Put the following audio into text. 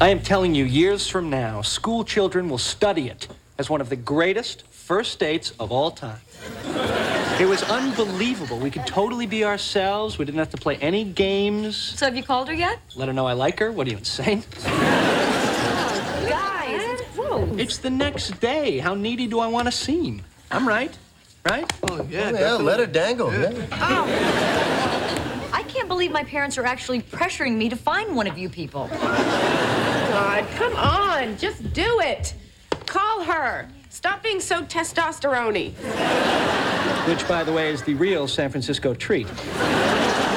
I am telling you, years from now, school children will study it as one of the greatest first dates of all time. It was unbelievable. We could totally be ourselves. We didn't have to play any games. So have you called her yet? Let her know I like her. What are you, insane? Guys, it's gross. It's the next day. How needy do I want to seem? I'm right. Right? Oh, yeah, let her dangle. Yeah. Oh. I can't believe my parents are actually pressuring me to find one of you people. God, come on. Just do it. Call her. Stop being so testosterone-y. Which, by the way, is the real San Francisco treat.